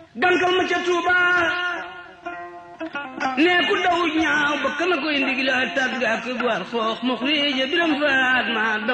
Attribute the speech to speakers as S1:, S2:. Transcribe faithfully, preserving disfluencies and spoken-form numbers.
S1: gankal ma ca Tuuba ne ku daw ñaaw ba kana koy ndigla tàgg ak war foox mu xiija biram faat ma